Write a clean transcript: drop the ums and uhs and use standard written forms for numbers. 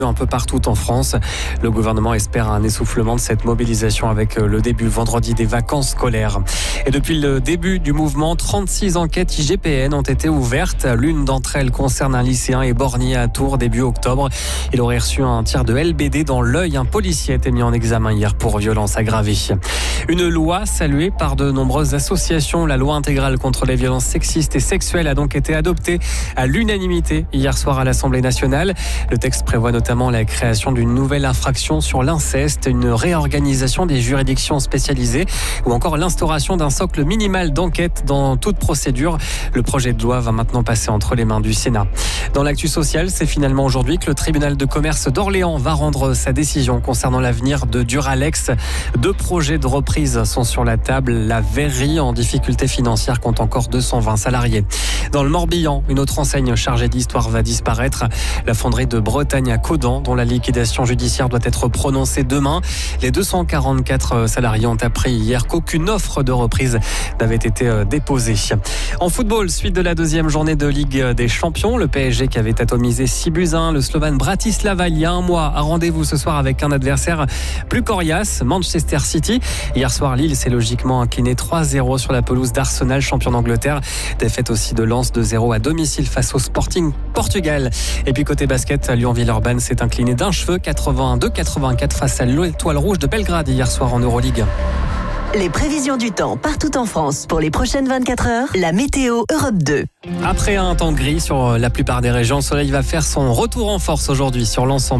un peu partout en France. Le gouvernement espère un essoufflement de cette mobilisation avec le début vendredi des vacances scolaires. Et depuis le début du mouvement, 36 enquêtes IGPN ont été ouvertes. L'une d'entre elles concerne un lycéen éborgné à Tours début octobre. Il aurait reçu un tir de LBD dans l'œil. Un policier a été mis en examen hier pour violence aggravée. Une loi saluée par de nombreuses associations. La loi intégrale contre les violences sexistes et sexuelles a donc été adoptée à l'unanimité hier soir à l'Assemblée nationale. Le texte prévoit notamment la création d'une nouvelle infraction sur l'inceste, une réorganisation des juridictions spécialisées ou encore l'instauration d'un socle minimal d'enquête dans toute procédure. Le projet de loi va maintenant passer entre les mains du Sénat. Dans l'actu sociale, c'est finalement aujourd'hui que le tribunal de commerce d'Orléans va rendre sa décision concernant l'avenir de Duralex. 2 projets de reprise sont sur la table. La verrerie en difficulté financière compte encore 220 salariés. Dans le Morbihan, une autre enseigne chargée d'histoire va disparaître. La fonderie de Bretagne à Caudan, dont la liquidation judiciaire doit être prononcée demain. Les 244 salariés ont appris hier qu'aucune offre de reprise n'avait été déposée. En football, suite de la 2e journée de Ligue des Champions, le PSG qui avait atomisé 6-1, le Slovan Bratislava il y a un mois a rendez-vous ce soir avec un adversaire plus coriace, Manchester City. Hier soir, Lille s'est logiquement incliné 3-0 sur la pelouse d'Arsenal, champion d'Angleterre. Défaite aussi de Lens 2-0 à domicile face au Sporting Portugal. Et puis côté basket, Lyon-Villeurbanne s'est incliné d'un cheveu 82-84 face à l'Étoile Rouge de Belgrade hier soir en Euroleague. Les prévisions du temps partout en France pour les prochaines 24 heures, la météo Europe 2. Après un temps gris sur la plupart des régions, le soleil va faire son retour en force aujourd'hui sur l'ensemble.